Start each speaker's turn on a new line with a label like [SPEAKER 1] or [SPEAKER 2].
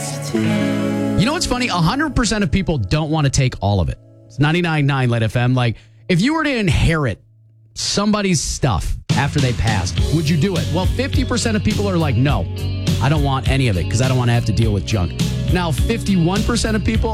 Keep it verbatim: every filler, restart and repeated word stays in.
[SPEAKER 1] You know what's funny? one hundred percent of people don't want to take all of it. It's ninety-nine point nine Light F M. Like, if you were to inherit somebody's stuff after they passed, would you do it? Well, fifty percent of people are like, no, I don't want any of it because I don't want to have to deal with junk. Now, fifty-one percent of people